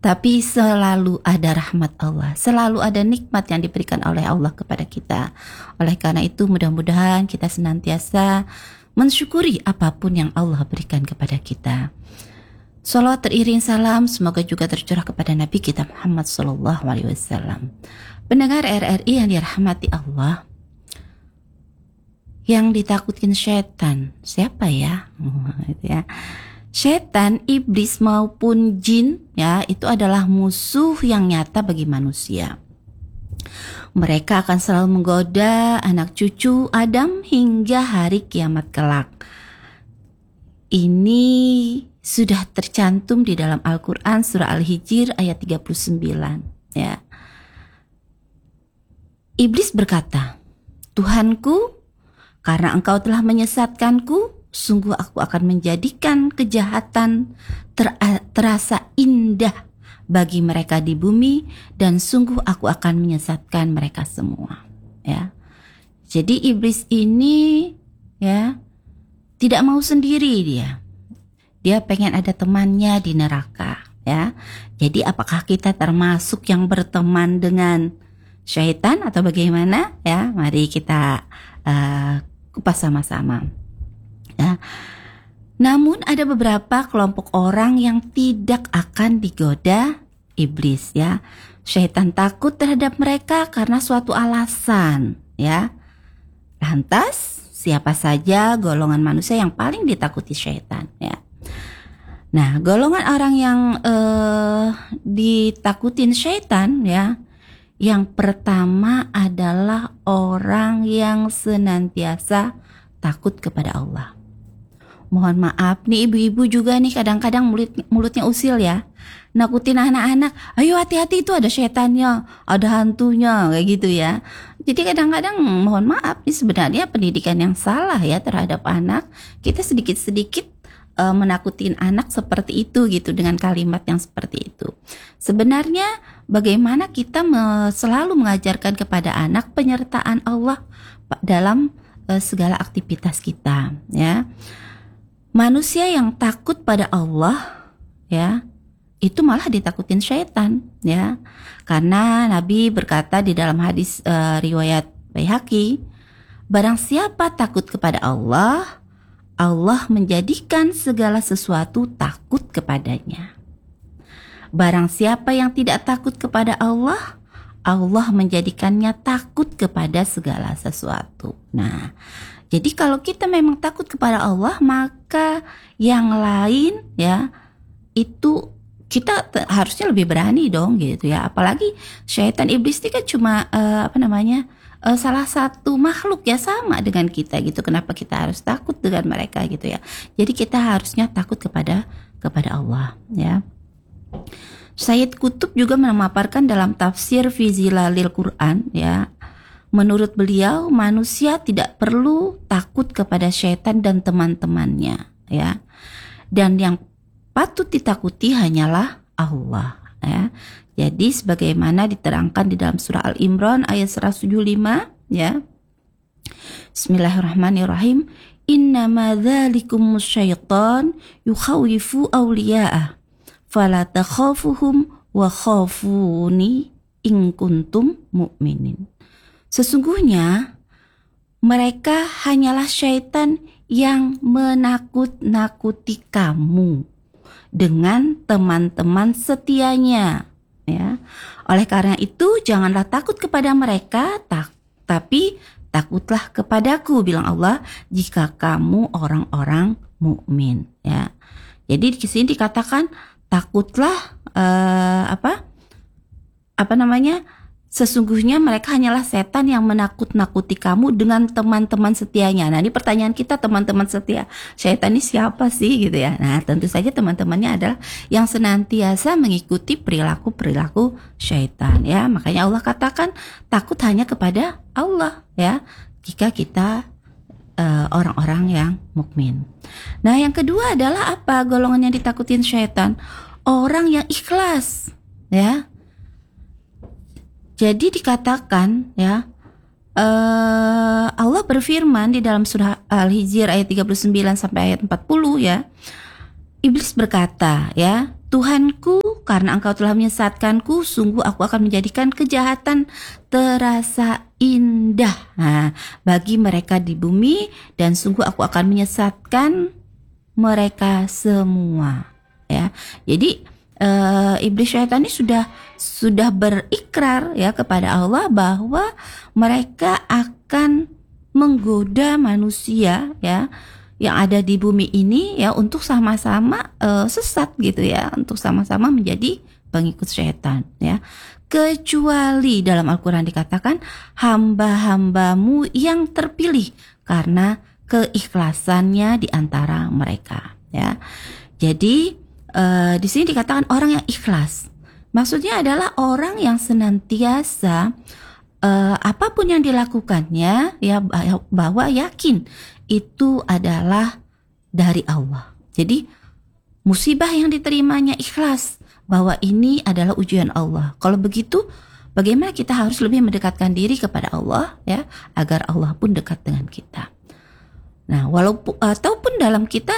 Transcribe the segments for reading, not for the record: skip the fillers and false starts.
Tapi selalu ada rahmat Allah, selalu ada nikmat yang diberikan oleh Allah kepada kita. Oleh karena itu mudah-mudahan kita senantiasa mensyukuri apapun yang Allah berikan kepada kita. Salawat teriring salam semoga juga tercurah kepada Nabi kita Muhammad SAW. Pendengar RRI yang dirahmati Allah, yang ditakutin setan siapa ya? Setan, iblis maupun jin ya, itu adalah musuh yang nyata bagi manusia. Mereka akan selalu menggoda anak cucu Adam hingga hari kiamat kelak. Ini sudah tercantum di dalam Al-Quran surah Al-Hijr ayat 39 ya. Iblis berkata, Tuhanku, karena engkau telah menyesatkanku, sungguh aku akan menjadikan kejahatan terasa indah bagi mereka di bumi, dan sungguh aku akan menyesatkan mereka semua. Ya, jadi iblis ini ya tidak mau sendiri dia pengen ada temannya di neraka. Ya, jadi apakah kita termasuk yang berteman dengan syaitan atau bagaimana? Ya, mari kita kupas sama-sama. Ya. Namun ada beberapa kelompok orang yang tidak akan digoda iblis ya. Syaitan takut terhadap mereka karena suatu alasan ya. Lantas siapa saja golongan manusia yang paling ditakuti syaitan ya. Nah, golongan orang yang ditakutin syaitan ya, yang pertama adalah orang yang senantiasa takut kepada Allah. Mohon maaf nih ibu-ibu juga nih kadang-kadang mulutnya usil ya. Nakutin anak-anak, ayo hati-hati itu ada setannya, ada hantunya, kayak gitu ya. Jadi kadang-kadang mohon maaf nih sebenarnya pendidikan yang salah ya terhadap anak. Kita sedikit-sedikit menakutin anak seperti itu gitu dengan kalimat yang seperti itu. Sebenarnya bagaimana kita selalu mengajarkan kepada anak penyertaan Allah dalam segala aktivitas kita ya. Manusia yang takut pada Allah ya, itu malah ditakutin syaitan ya. Karena Nabi berkata di dalam hadis riwayat Baihaqi, barang siapa takut kepada Allah, Allah menjadikan segala sesuatu takut kepadanya. Barang siapa yang tidak takut kepada Allah, Allah menjadikannya takut kepada segala sesuatu. Nah, jadi kalau kita memang takut kepada Allah, maka yang lain ya itu kita harusnya lebih berani dong gitu ya. Apalagi syaitan iblis ini kan cuma salah satu makhluk ya sama dengan kita gitu. Kenapa kita harus takut dengan mereka gitu ya? Jadi kita harusnya takut kepada Allah ya. Sayyid Qutb juga memaparkan dalam tafsir fi Zilalil Quran ya. Menurut beliau, manusia tidak perlu takut kepada syaitan dan teman-temannya ya. Dan yang patut ditakuti hanyalah Allah ya. Jadi sebagaimana diterangkan di dalam surah Al-Imran ayat 175 ya. Bismillahirrahmanirrahim. Innama dzalikumus syaitan yukhawifu awliya'ah fala takhafuhum wa khafuni in kuntum mu'minin. Sesungguhnya mereka hanyalah syaitan yang menakut-nakuti kamu dengan teman-teman setianya ya. Oleh karena itu janganlah takut kepada mereka, tapi takutlah kepadaku, bilang Allah, jika kamu orang-orang mukmin ya. Jadi di sini dikatakan takutlah sesungguhnya mereka hanyalah setan yang menakut-nakuti kamu dengan teman-teman setianya. Nah, ini pertanyaan kita, teman-teman setia syaitan ini siapa sih gitu ya. Nah, tentu saja teman-temannya adalah yang senantiasa mengikuti perilaku syaitan ya. Makanya Allah katakan takut hanya kepada Allah ya, jika kita orang-orang yang mukmin. Nah, yang kedua adalah apa golongan yang ditakutin syaitan? Orang yang ikhlas ya. Jadi dikatakan ya, Allah berfirman di dalam surah Al-Hijr ayat 39 sampai ayat 40 ya. Iblis berkata ya, Tuhanku, karena engkau telah menyesatkanku, sungguh aku akan menjadikan kejahatan terasa indah bagi mereka di bumi, dan sungguh aku akan menyesatkan mereka semua. Ya, jadi iblis syaitan ini sudah berikrar ya kepada Allah bahwa mereka akan menggoda manusia ya yang ada di bumi ini ya untuk sama-sama sesat gitu ya, untuk sama-sama menjadi pengikut syaitan ya. Kecuali dalam Al-Quran dikatakan hamba-hambamu yang terpilih karena keikhlasannya di antara mereka ya. Jadi di sini dikatakan orang yang ikhlas. Maksudnya adalah orang yang senantiasa apapun yang dilakukannya ya bahwa yakin itu adalah dari Allah. Jadi musibah yang diterimanya ikhlas bahwa ini adalah ujian Allah. Kalau begitu, bagaimana kita harus lebih mendekatkan diri kepada Allah ya agar Allah pun dekat dengan kita. Nah, walaupun ataupun dalam kita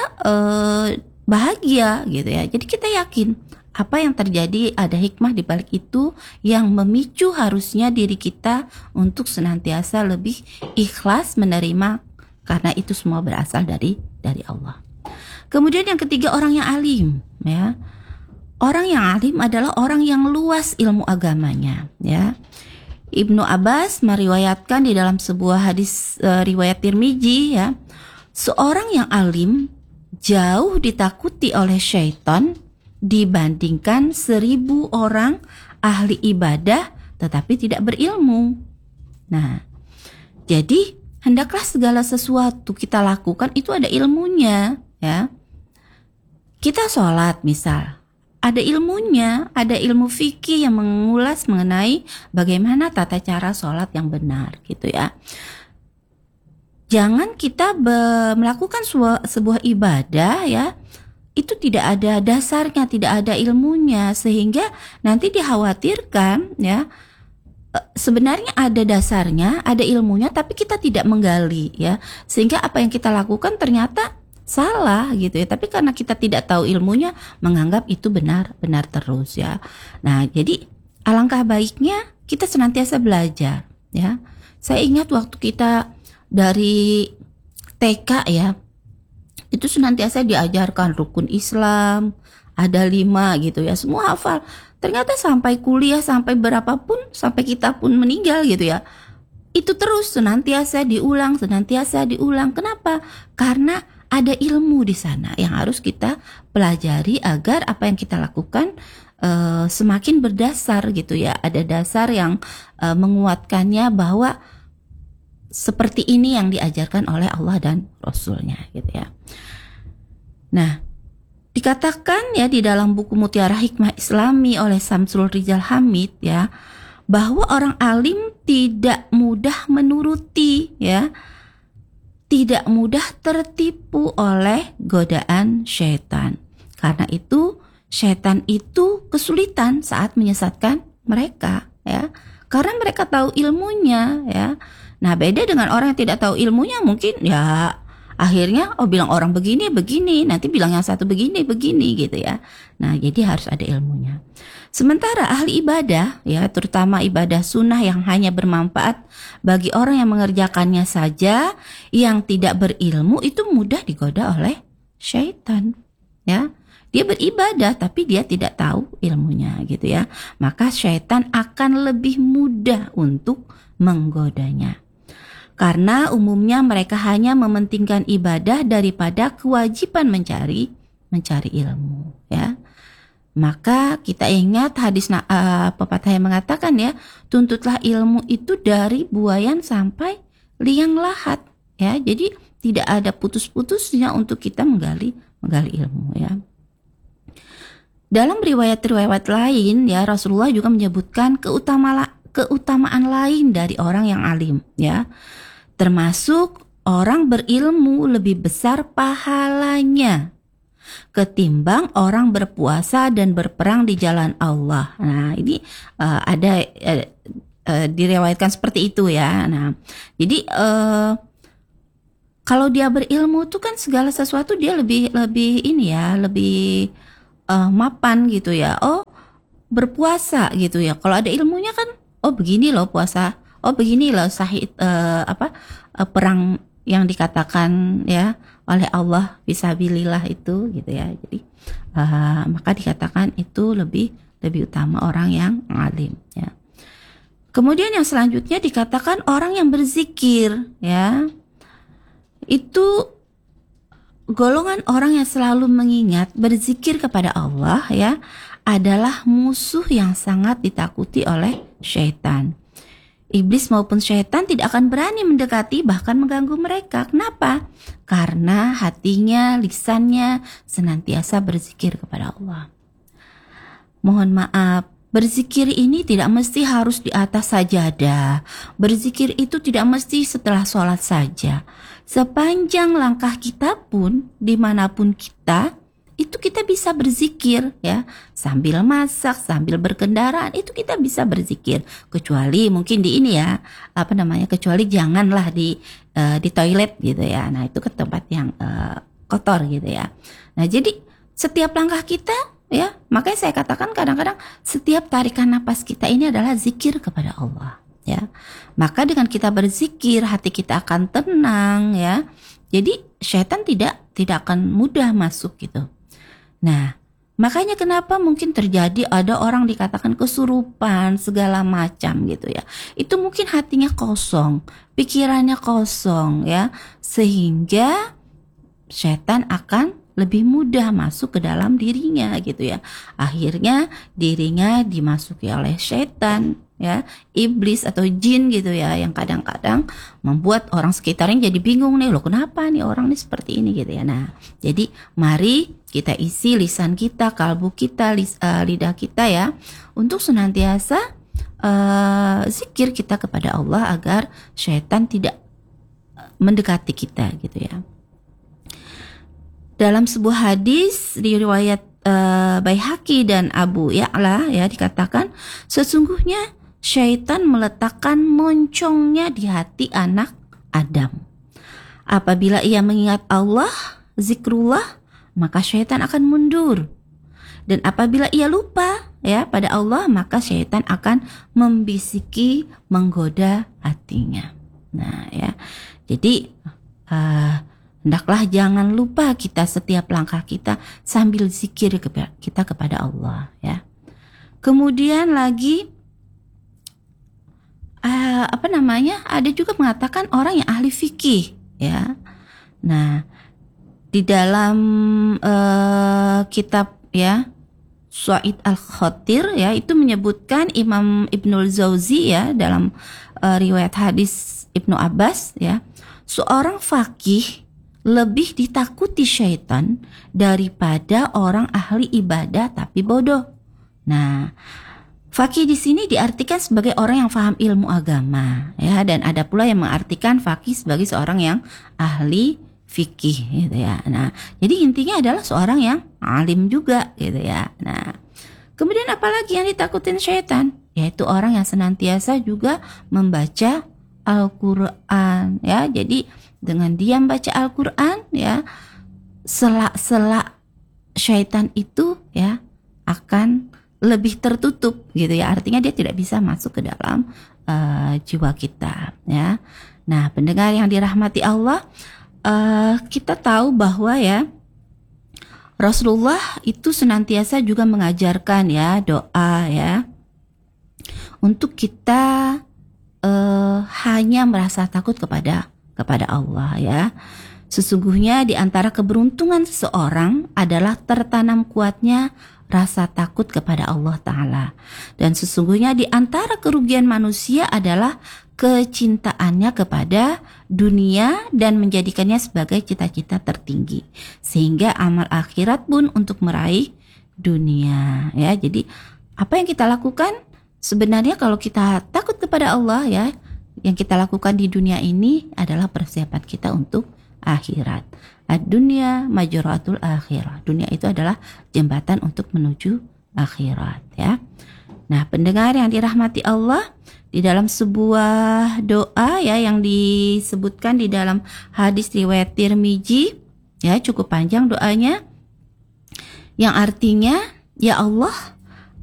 bahagia gitu ya. Jadi kita yakin apa yang terjadi ada hikmah di balik itu yang memicu harusnya diri kita untuk senantiasa lebih ikhlas menerima karena itu semua berasal dari Allah. Kemudian yang ketiga, orang yang alim ya. Orang yang alim adalah orang yang luas ilmu agamanya ya. Ibnu Abbas meriwayatkan di dalam sebuah hadis riwayat Tirmizi ya, seorang yang alim jauh ditakuti oleh syaitan dibandingkan 1000 orang ahli ibadah tetapi tidak berilmu. Nah, jadi hendaklah segala sesuatu kita lakukan itu ada ilmunya ya. Kita sholat misal, ada ilmunya, ada ilmu fikih yang mengulas mengenai bagaimana tata cara sholat yang benar gitu ya. Jangan kita melakukan sebuah ibadah ya, itu tidak ada dasarnya, tidak ada ilmunya, sehingga nanti dikhawatirkan ya, sebenarnya ada dasarnya, ada ilmunya, tapi kita tidak menggali ya, sehingga apa yang kita lakukan ternyata salah gitu ya, tapi karena kita tidak tahu ilmunya, menganggap itu benar terus ya. Nah, jadi alangkah baiknya kita senantiasa belajar ya. Saya ingat waktu kita dari TK ya, itu senantiasa diajarkan rukun Islam, ada 5 gitu ya, semua hafal. Ternyata sampai kuliah, sampai berapapun, sampai kita pun meninggal gitu ya, itu terus senantiasa diulang. Kenapa? Karena ada ilmu di sana yang harus kita pelajari agar apa yang kita lakukan semakin berdasar gitu ya, ada dasar yang menguatkannya bahwa seperti ini yang diajarkan oleh Allah dan Rasulnya gitu ya. Nah, dikatakan ya di dalam buku Mutiara Hikmah Islami oleh Samsul Rizal Hamid ya, bahwa orang alim tidak mudah menuruti ya, tidak mudah tertipu oleh godaan syaitan. Karena itu syaitan itu kesulitan saat menyesatkan mereka ya, karena mereka tahu ilmunya ya. Nah, beda dengan orang yang tidak tahu ilmunya, mungkin ya akhirnya bilang orang begini, nanti bilang yang satu begini gitu ya. Nah, jadi harus ada ilmunya. Sementara ahli ibadah ya, terutama ibadah sunnah yang hanya bermanfaat bagi orang yang mengerjakannya saja, yang tidak berilmu, itu mudah digoda oleh syaitan ya. Dia beribadah tapi dia tidak tahu ilmunya gitu ya. Maka syaitan akan lebih mudah untuk menggodanya. Karena umumnya mereka hanya mementingkan ibadah daripada kewajiban mencari ilmu ya. Maka kita ingat hadis pepatah yang mengatakan ya, tuntutlah ilmu itu dari buayan sampai liang lahat ya. Jadi tidak ada putus-putusnya untuk kita menggali ilmu ya. Dalam riwayat-riwayat lain ya, Rasulullah juga menyebutkan keutamaan lain dari orang yang alim ya. Termasuk orang berilmu lebih besar pahalanya ketimbang orang berpuasa dan berperang di jalan Allah. Nah, ini ada direwayatkan seperti itu ya. Nah, jadi kalau dia berilmu itu kan segala sesuatu dia lebih ini ya, lebih mapan gitu ya. berpuasa gitu ya. Kalau ada ilmunya kan, oh begini loh puasa, oh begini loh perang yang dikatakan ya oleh Allah fisabilillah itu gitu ya. Jadi maka dikatakan itu lebih utama orang yang alim ya. Kemudian yang selanjutnya dikatakan orang yang berzikir ya. Itu golongan orang yang selalu mengingat berzikir kepada Allah ya adalah musuh yang sangat ditakuti oleh syaitan. Iblis maupun syaitan tidak akan berani mendekati bahkan mengganggu mereka. Kenapa? Karena hatinya, lisannya senantiasa berzikir kepada Allah. Mohon maaf, berzikir ini tidak mesti harus di atas sajadah. Berzikir itu tidak mesti setelah sholat saja. Sepanjang langkah kita pun, dimanapun kita, itu kita bisa berzikir ya. Sambil masak, sambil berkendaraan, itu kita bisa berzikir. Kecuali mungkin di ini ya, kecuali janganlah di toilet gitu ya. Nah itu ke tempat yang kotor gitu ya. Nah jadi setiap langkah kita ya, makanya saya katakan kadang-kadang setiap tarikan napas kita ini adalah zikir kepada Allah ya. Maka dengan kita berzikir hati kita akan tenang ya. Jadi syaitan tidak akan mudah masuk gitu. Nah, makanya kenapa mungkin terjadi ada orang dikatakan kesurupan segala macam gitu ya. Itu mungkin hatinya kosong, pikirannya kosong ya, sehingga syaitan akan lebih mudah masuk ke dalam dirinya gitu ya. Akhirnya dirinya dimasuki oleh syaitan ya, iblis atau jin gitu ya, yang kadang-kadang membuat orang sekitarnya jadi bingung nih, loh kenapa nih orang nih seperti ini gitu ya. Nah, jadi mari kita isi lisan kita, kalbu kita, lidah kita ya, untuk senantiasa zikir kita kepada Allah agar syaitan tidak mendekati kita gitu ya. Dalam sebuah hadis riwayat Baihaqi dan Abu Ya'la ya dikatakan, sesungguhnya syaitan meletakkan moncongnya di hati anak Adam. Apabila ia mengingat Allah, zikrullah, maka syaitan akan mundur. Dan apabila ia lupa ya pada Allah, maka syaitan akan membisiki, menggoda hatinya. Nah ya, jadi hendaklah jangan lupa kita setiap langkah kita sambil zikir kita kepada Allah ya. Kemudian lagi ada juga mengatakan orang yang ahli fikih ya. Nah, di dalam kitab ya Su'id al-Khatir ya, itu menyebutkan Imam Ibnul Jauzi ya dalam riwayat hadis Ibnu Abbas ya, seorang faqih lebih ditakuti syaitan daripada orang ahli ibadah tapi bodoh. Nah, faqih di sini diartikan sebagai orang yang paham ilmu agama ya, dan ada pula yang mengartikan faqih sebagai seorang yang ahli fikih gitu ya. Nah, jadi intinya adalah seorang yang alim juga gitu ya. Nah, kemudian apalagi yang ditakutin syaitan? Yaitu orang yang senantiasa juga membaca Al-Quran ya. Jadi dengan dia membaca Al-Quran ya, selak-selak syaitan itu ya akan lebih tertutup gitu ya. Artinya dia tidak bisa masuk ke dalam jiwa kita ya. Nah, pendengar yang dirahmati Allah, kita tahu bahwa ya Rasulullah itu senantiasa juga mengajarkan ya doa ya, untuk kita hanya merasa takut kepada Allah ya. Sesungguhnya di antara keberuntungan seseorang adalah tertanam kuatnya rasa takut kepada Allah Ta'ala. Dan sesungguhnya di antara kerugian manusia adalah kecintaannya kepada dunia dan menjadikannya sebagai cita-cita tertinggi, sehingga amal akhirat pun untuk meraih dunia ya. Jadi apa yang kita lakukan sebenarnya kalau kita takut kepada Allah ya, yang kita lakukan di dunia ini adalah persiapan kita untuk akhirat. Ad-dunya majratul akhirah. Dunia itu adalah jembatan untuk menuju akhirat ya. Nah, pendengar yang dirahmati Allah, di dalam sebuah doa ya yang disebutkan di dalam hadis riwayat Tirmizi ya, cukup panjang doanya, yang artinya, ya Allah,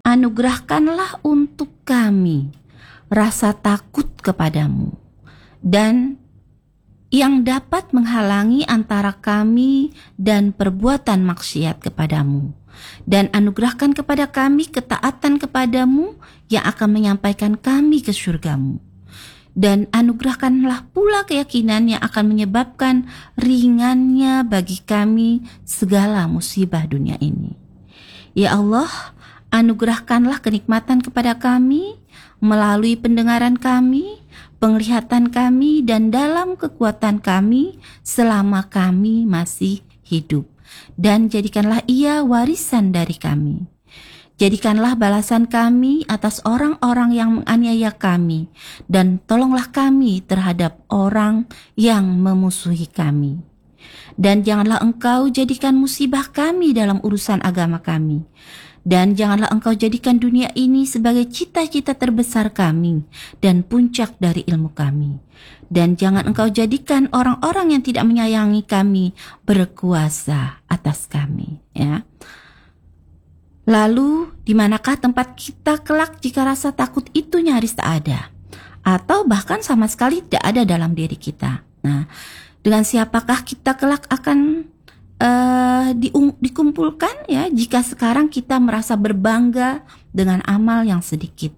anugerahkanlah untuk kami rasa takut kepadamu dan yang dapat menghalangi antara kami dan perbuatan maksiat kepadamu. Dan anugerahkan kepada kami ketaatan kepadamu yang akan menyampaikan kami ke surgamu. Dan anugerahkanlah pula keyakinan yang akan menyebabkan ringannya bagi kami segala musibah dunia ini. Ya Allah, anugerahkanlah kenikmatan kepada kami melalui pendengaran kami, penglihatan kami, dan dalam kekuatan kami selama kami masih hidup. Dan jadikanlah ia warisan dari kami. Jadikanlah balasan kami atas orang-orang yang menganiaya kami, dan tolonglah kami terhadap orang yang memusuhi kami. Dan janganlah engkau jadikan musibah kami dalam urusan agama kami. Dan janganlah engkau jadikan dunia ini sebagai cita-cita terbesar kami dan puncak dari ilmu kami. Dan jangan engkau jadikan orang-orang yang tidak menyayangi kami berkuasa atas kami. Ya. Lalu, di manakah tempat kita kelak jika rasa takut itu nyaris tak ada? Atau bahkan sama sekali tidak ada dalam diri kita. Nah, dengan siapakah kita kelak akan dikumpulkan ya jika sekarang kita merasa berbangga dengan amal yang sedikit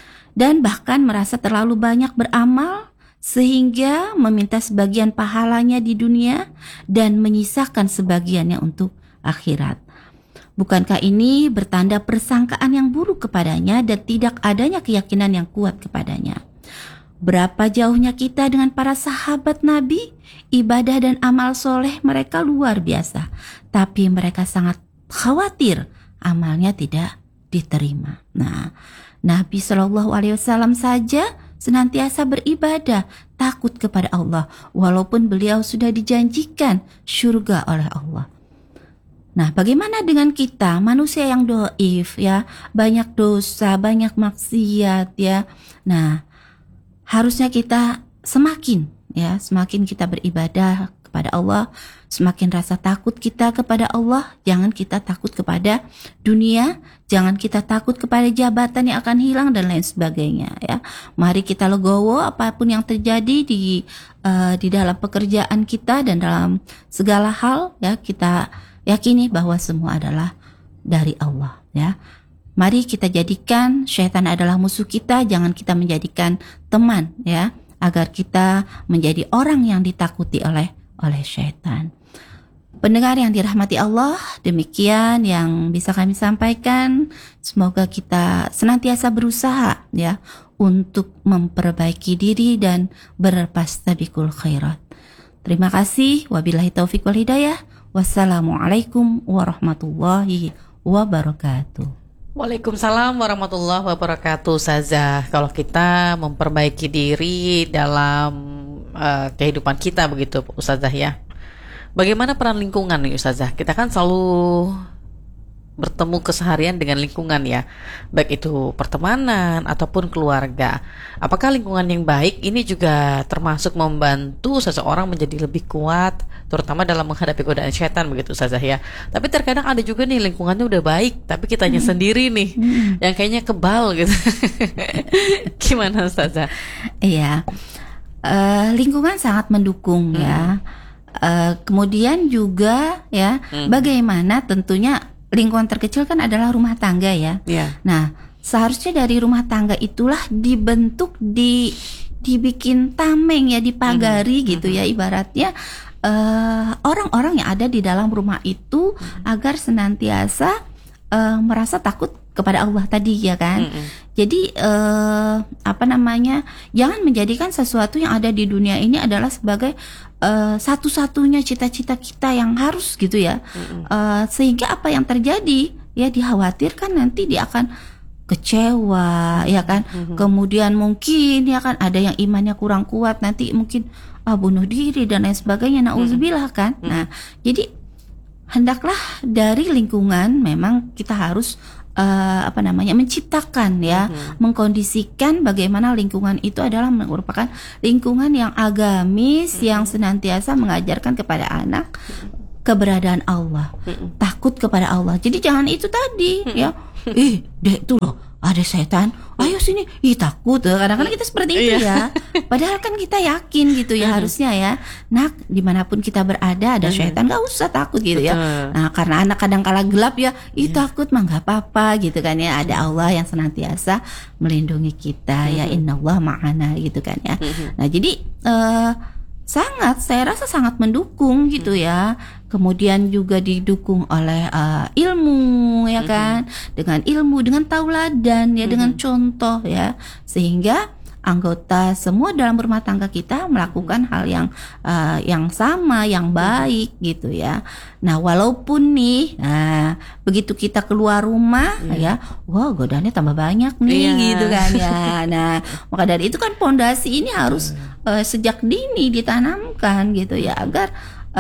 dan bahkan merasa terlalu banyak beramal sehingga meminta sebagian pahalanya di dunia dan menyisakan sebagiannya untuk akhirat. Bukankah ini bertanda persangkaan yang buruk kepadanya dan tidak adanya keyakinan yang kuat kepadanya? Berapa jauhnya kita dengan para sahabat Nabi? Ibadah dan amal soleh mereka luar biasa, tapi mereka sangat khawatir amalnya tidak diterima. Nah, Nabi SAW saja senantiasa beribadah, takut kepada Allah, walaupun beliau sudah dijanjikan surga oleh Allah. Nah, bagaimana dengan kita, manusia yang dhaif ya, banyak dosa, banyak maksiat ya. Nah, harusnya kita semakin kita beribadah kepada Allah, semakin rasa takut kita kepada Allah. Jangan kita takut kepada dunia, jangan kita takut kepada jabatan yang akan hilang dan lain sebagainya ya. Mari kita legowo apapun yang terjadi di dalam pekerjaan kita dan dalam segala hal ya, kita yakini bahwa semua adalah dari Allah ya. Mari kita jadikan syaitan adalah musuh kita, jangan kita menjadikan teman ya, agar kita menjadi orang yang ditakuti oleh syaitan. Pendengar yang dirahmati Allah, demikian yang bisa kami sampaikan. Semoga kita senantiasa berusaha ya untuk memperbaiki diri dan berfastabiqul khairat. Terima kasih. Wabillahi taufiq wal hidayah. Wassalamualaikum warahmatullahi wabarakatuh. Waalaikumsalam warahmatullahi wabarakatuh. Ustazah, kalau kita memperbaiki diri dalam kehidupan kita begitu Ustazah ya, bagaimana peran lingkungan nih Ustazah? Kita kan selalu bertemu keseharian dengan lingkungan ya, baik itu pertemanan ataupun keluarga. Apakah lingkungan yang baik ini juga termasuk membantu seseorang menjadi lebih kuat, terutama dalam menghadapi godaan syaitan begitu Ustazah ya? Tapi terkadang ada juga nih lingkungannya udah baik, tapi kitanya sendiri nih yang kayaknya kebal gitu. Gimana Ustazah? Iya, lingkungan sangat mendukung ya. Kemudian juga ya, bagaimana tentunya lingkungan terkecil kan adalah rumah tangga ya. Yeah. Nah, seharusnya dari rumah tangga itulah dibentuk, dibikin tameng ya, dipagari gitu ya, ibaratnya orang-orang yang ada di dalam rumah itu agar senantiasa merasa takut kepada Allah tadi ya kan. Jadi jangan menjadikan sesuatu yang ada di dunia ini adalah sebagai satu-satunya cita-cita kita yang harus gitu ya. Sehingga apa yang terjadi ya, dikhawatirkan nanti dia akan kecewa ya kan. Kemudian mungkin ya kan ada yang imannya kurang kuat, nanti mungkin bunuh diri dan lain sebagainya, nauzubillah kan. Nah, jadi hendaklah dari lingkungan memang kita harus menciptakan ya, mengkondisikan bagaimana lingkungan itu adalah merupakan lingkungan yang agamis, yang senantiasa mengajarkan kepada anak keberadaan Allah, takut kepada Allah. Jadi jangan itu tadi ya, Dek tuh loh ada setan, ayo sini, takut. Kadang-kadang kita seperti itu ya. Padahal kan kita yakin gitu ya harusnya ya. Nak, dimanapun kita berada ada setan, gak usah takut gitu ya. Nah karena anak kadang kala gelap ya, takut mah gak apa-apa gitu kan ya. Ada Allah yang senantiasa melindungi kita ya. Innallah ma'ana gitu kan ya. Nah jadi saya rasa sangat mendukung gitu ya. Kemudian juga didukung oleh ilmu ya kan, dengan ilmu, dengan tauladan ya, dengan contoh ya, sehingga anggota semua dalam rumah tangga kita melakukan hal yang sama, yang baik gitu ya. Nah walaupun nih begitu kita keluar rumah ya, wah godaannya tambah banyak nih gitu kan ya. Nah maka dari itu kan pondasi ini harus sejak dini ditanamkan gitu ya, agar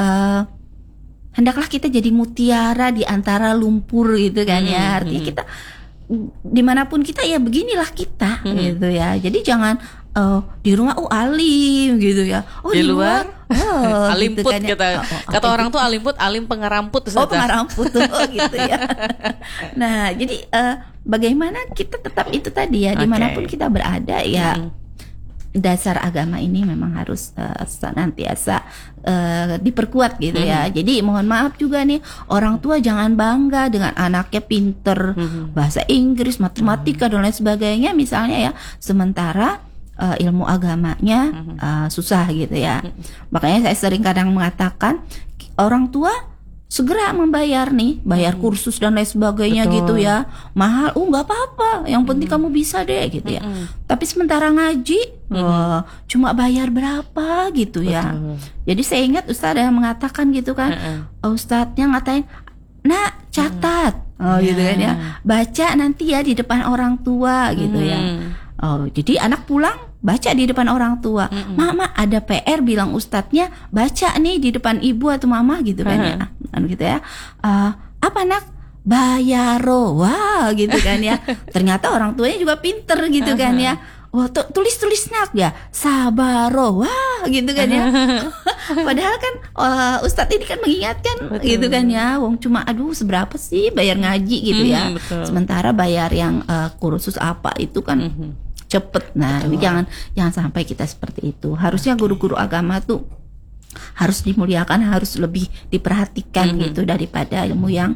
hendaklah kita jadi mutiara di antara lumpur gitu kan ya. Artinya kita dimanapun kita ya beginilah kita gitu ya. Jadi jangan di rumah alim gitu ya. Di luar alimput gitu kan ya. kata orang tuh alimput, alim pengeramput. Pengeramput gitu ya. Nah jadi bagaimana kita tetap itu tadi ya, dimanapun kita berada ya. Dasar agama ini memang harus senantiasa diperkuat gitu ya. Jadi mohon maaf juga nih, orang tua jangan bangga dengan anaknya pinter bahasa Inggris, matematika dan lain sebagainya misalnya ya, sementara ilmu agamanya susah gitu ya. Makanya saya sering kadang mengatakan orang tua segera bayar kursus dan lain sebagainya. Betul. Gitu ya, mahal, nggak apa-apa, yang penting kamu bisa deh gitu ya. Tapi sementara ngaji cuma bayar berapa gitu. Betul. Ya. Jadi saya ingat Ustadz yang mengatakan gitu kan, Ustadznya ngatain, nak catat, gitu kan ya, baca nanti ya di depan orang tua gitu ya. Jadi anak pulang baca di depan orang tua. Mama ada PR, bilang ustadznya baca nih di depan ibu atau mama gitu kan ya. Gitu ya. Apa nak? Bayaro. Wah gitu kan ya. Ternyata orang tuanya juga pinter gitu kan ya. Wah tulis nak ya. Sabaro. Wah gitu kan ya. Padahal kan ustadz ini kan mengingatkan. Betul. Gitu kan ya. Wong cuma seberapa sih bayar ngaji gitu ya. Betul. Sementara bayar yang kursus apa itu kan cepet. Nah, betul. Ini jangan sampai kita seperti itu. Harusnya guru-guru agama tuh harus dimuliakan, harus lebih diperhatikan gitu daripada ilmu yang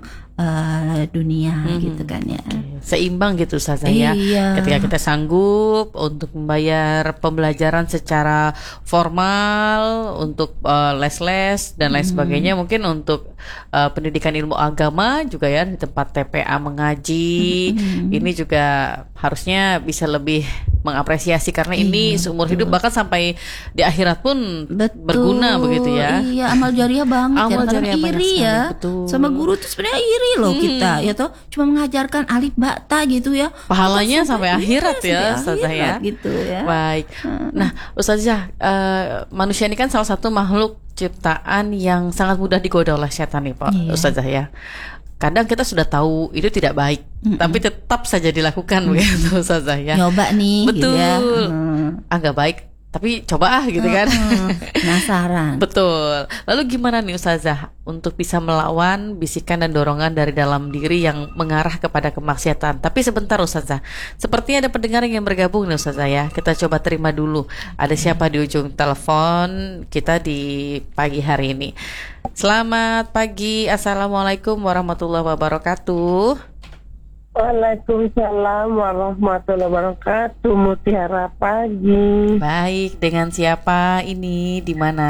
dunia gitu kan ya. Seimbang gitu saja ya. Ketika kita sanggup untuk membayar pembelajaran secara formal untuk les-les dan lain sebagainya, mungkin untuk pendidikan ilmu agama juga ya di tempat TPA mengaji, ini juga harusnya bisa lebih mengapresiasi karena ini seumur hidup, bahkan sampai di akhirat pun berguna begitu ya. Iya, amal jariah banget. Amal jariah iri ya. Betul. Sama guru tuh sebenarnya iri loh kita ya toh, cuma mengajarkan alif ba ta gitu ya. Pahalanya sampai akhirat ya, Ustazah ya. Gitu ya. Baik. Nah, Ustazah, manusia ini kan salah satu makhluk ciptaan yang sangat mudah digoda oleh setan nih, Pak Ustazah ya. Kadang kita sudah tahu itu tidak baik, tapi tetap saja dilakukan begitu Ustazah ya. Nyoba nih. Betul. Gitu ya. Nggak baik, tapi coba gitu kan. Penasaran. Betul. Lalu gimana nih Ustazah untuk bisa melawan bisikan dan dorongan dari dalam diri yang mengarah kepada kemaksiatan? Tapi sebentar Ustazah, sepertinya ada pendengar yang bergabung nih Ustazah ya. Kita coba terima dulu. Ada siapa di ujung telepon kita di pagi hari ini? Selamat pagi. Assalamualaikum warahmatullahi wabarakatuh. Waalaikumsalam warahmatullahi wabarakatuh. Mutiara pagi. Baik, dengan siapa ini? Di mana?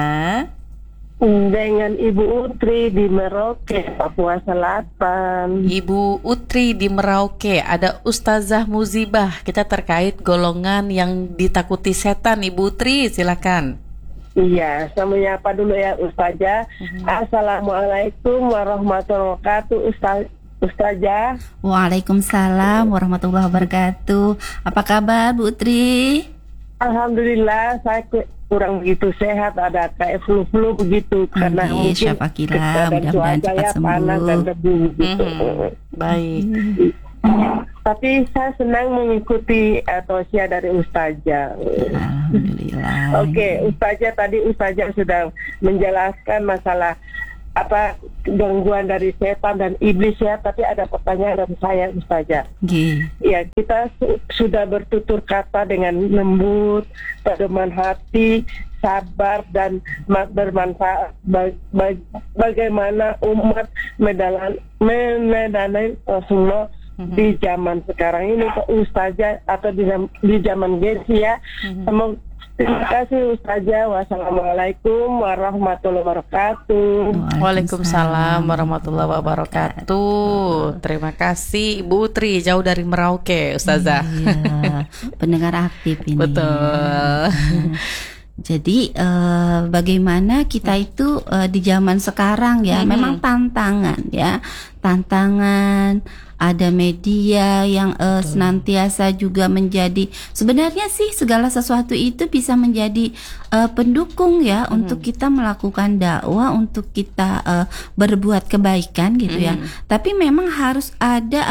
Dengan Ibu Utri di Merauke, Papua Selatan. Ibu Utri di Merauke. Ada Ustazah Muzibah. Kita terkait golongan yang ditakuti setan. Ibu Utri, silakan. Iya, saya menyapa dulu ya Ustazah. Assalamualaikum warahmatullahi wabarakatuh Ustazah. Waalaikumsalam warahmatullahi wabarakatuh. Apa kabar Bu Utri? Alhamdulillah, saya kurang begitu sehat, ada kayak flu begitu karena mungkin syafaqillah, mudah-mudahan cepat sembuh. Panas dan debu gitu. Baik. Tapi saya senang mengikuti tausiah dari Ustazah. Alhamdulillah. Oke, Ustazah tadi sudah menjelaskan masalah gangguan dari setan dan iblis ya, tapi ada pertanyaan dari saya Ustazah. Ya, kita sudah bertutur kata dengan lembut, pedoman hati, sabar dan bermanfaat. Bagaimana umat meneladani Rasulullah di zaman sekarang ini Ustazah, atau di zaman Gensi ya. Terima kasih Ustazah. Wassalamualaikum warahmatullahi wabarakatuh. Waalaikumsalam warahmatullahi wabarakatuh. Terima kasih Ibu Tri, jauh dari Merauke Ustazah. Iya, pendengar aktif ini. Betul. Jadi bagaimana kita itu di zaman sekarang ya, memang tantangan ya, ada media yang senantiasa juga menjadi, sebenarnya sih segala sesuatu itu bisa menjadi pendukung ya untuk kita melakukan dakwah, untuk kita berbuat kebaikan gitu ya. Tapi memang harus ada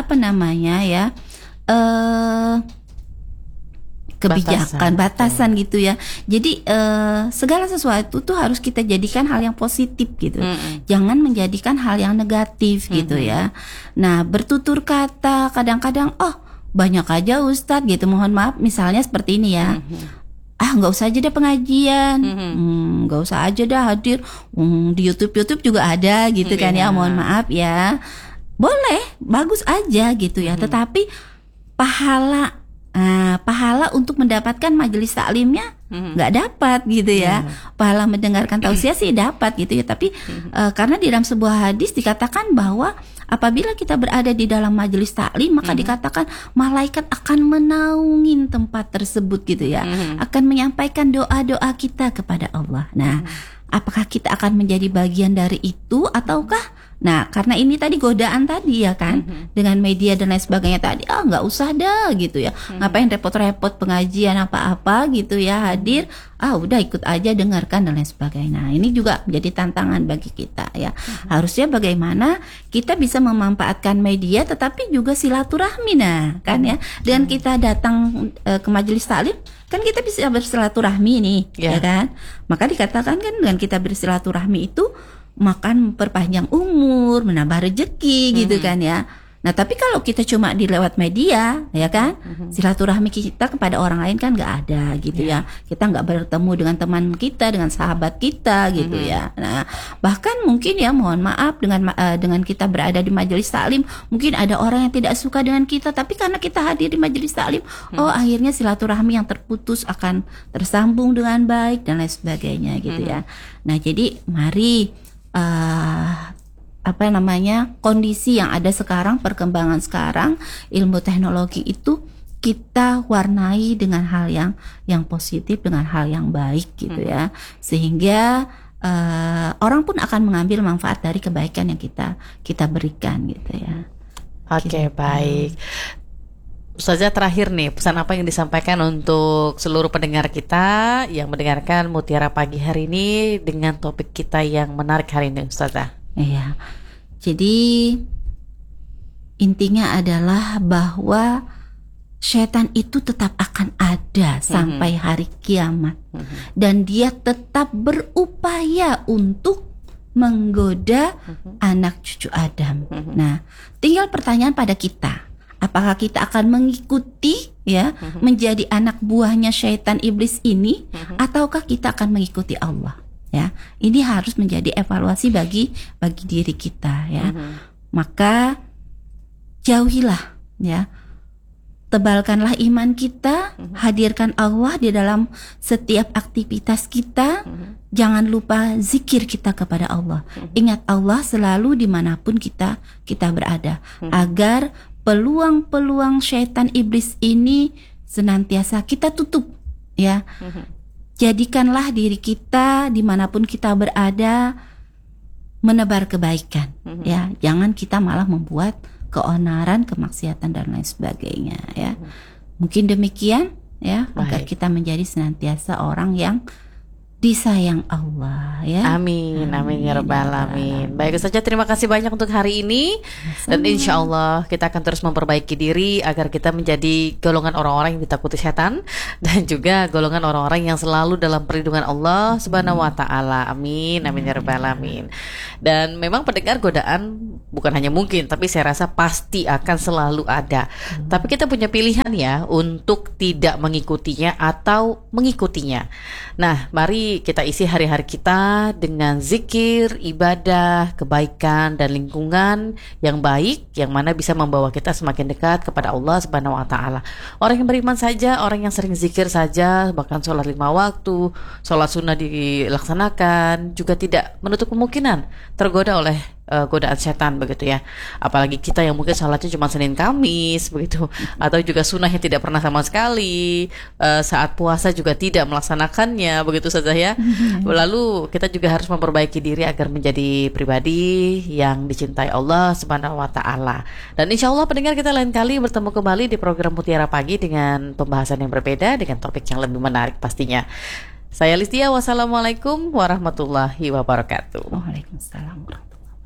kebijakan, batasan gitu ya. Jadi segala sesuatu tuh harus kita jadikan hal yang positif gitu. Jangan menjadikan hal yang negatif gitu ya. Nah, bertutur kata kadang-kadang banyak aja Ustadz gitu. Mohon maaf misalnya seperti ini ya. Nggak usah aja deh pengajian, nggak usah aja dah hadir. Di YouTube juga ada gitu kan ya. Mohon maaf ya. Boleh, bagus aja gitu ya. Tetapi pahala untuk mendapatkan majelis taklimnya nggak dapat gitu ya. Pahala mendengarkan tausiah sih dapat gitu ya. Tapi karena di dalam sebuah hadis dikatakan bahwa apabila kita berada di dalam majelis taklim, maka dikatakan malaikat akan menaungin tempat tersebut gitu ya. Akan menyampaikan doa-doa kita kepada Allah. Nah, apakah kita akan menjadi bagian dari itu ataukah? Nah, karena ini tadi godaan tadi ya kan, dengan media dan lain sebagainya tadi, nggak usah dah gitu ya, ngapain repot-repot pengajian apa-apa gitu ya, hadir, udah ikut aja dengarkan dan lain sebagainya. Nah, ini juga menjadi tantangan bagi kita ya. Harusnya bagaimana kita bisa memanfaatkan media, tetapi juga silaturahmi, nah kan ya, dengan kita datang ke majelis taklim, kan kita bisa bersilaturahmi nih, ya kan. Maka dikatakan kan dengan kita bersilaturahmi itu makan memperpanjang umur, menambah rezeki gitu kan ya. Nah, tapi kalau kita cuma di lewat media ya kan, silaturahmi kita kepada orang lain kan nggak ada gitu ya. Kita nggak bertemu dengan teman kita, dengan sahabat kita gitu ya. Nah, bahkan mungkin ya, mohon maaf, dengan kita berada di majelis taklim, mungkin ada orang yang tidak suka dengan kita, tapi karena kita hadir di majelis taklim, akhirnya silaturahmi yang terputus akan tersambung dengan baik dan lain sebagainya gitu ya. Nah, jadi mari kondisi yang ada sekarang, perkembangan sekarang, ilmu teknologi itu kita warnai dengan hal yang positif, dengan hal yang baik gitu ya, sehingga orang pun akan mengambil manfaat dari kebaikan yang kita berikan gitu ya. Oke, baik. Ustazah, terakhir nih, pesan apa yang disampaikan untuk seluruh pendengar kita yang mendengarkan Mutiara Pagi hari ini dengan topik kita yang menarik hari ini, Ustazah? Iya. Jadi intinya adalah bahwa setan itu tetap akan ada sampai hari kiamat, dan dia tetap berupaya untuk menggoda anak cucu Adam. Nah, tinggal pertanyaan pada kita, apakah kita akan mengikuti ya menjadi anak buahnya syaitan iblis ini, ataukah kita akan mengikuti Allah? Ya, ini harus menjadi evaluasi bagi diri kita ya. Maka jauhilah ya, tebalkanlah iman kita, hadirkan Allah di dalam setiap aktivitas kita. Jangan lupa zikir kita kepada Allah. Ingat Allah selalu dimanapun kita berada, agar peluang-peluang syaitan iblis ini senantiasa kita tutup ya. Jadikanlah diri kita dimanapun kita berada menebar kebaikan ya. Jangan kita malah membuat keonaran, kemaksiatan dan lain sebagainya ya. Mungkin demikian ya. Baik. Agar kita menjadi senantiasa orang yang disayang Allah ya. Amin, amin ya rabbal alamin. Baik saja, terima kasih banyak untuk hari ini. Dan insya Allah kita akan terus memperbaiki diri agar kita menjadi golongan orang-orang yang ditakuti setan, dan juga golongan orang-orang yang selalu dalam perlindungan Allah Subhanahu wa taala. Amin, amin ya rabbal alamin. Dan memang pendengar, godaan bukan hanya mungkin, tapi saya rasa pasti akan selalu ada. Tapi kita punya pilihan ya untuk tidak mengikutinya atau mengikutinya. Nah, mari kita isi hari-hari kita dengan zikir, ibadah, kebaikan, dan lingkungan yang baik, yang mana bisa membawa kita semakin dekat kepada Allah Subhanahu wa taala. Orang yang beriman saja, orang yang sering zikir saja, bahkan sholat 5 waktu, sholat sunnah dilaksanakan, juga tidak menutup kemungkinan tergoda oleh godaan setan begitu ya. Apalagi kita yang mungkin sholatnya cuma Senin Kamis begitu, atau juga sunnahnya tidak pernah sama sekali, saat puasa juga tidak melaksanakannya begitu saja ya. Lalu kita juga harus memperbaiki diri agar menjadi pribadi yang dicintai Allah Subhanahu wa taala. Dan insya Allah pendengar, kita lain kali bertemu kembali di program Mutiara Pagi dengan pembahasan yang berbeda, dengan topik yang lebih menarik pastinya. Saya Listia, wassalamualaikum warahmatullahi wabarakatuh. Waalaikumsalam.